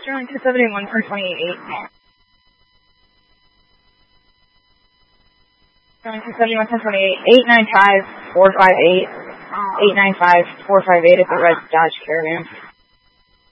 Sterling 271 for 28.8. Sterling 271 for 28. 895 458. 895 458 at the red Dodge Caravan.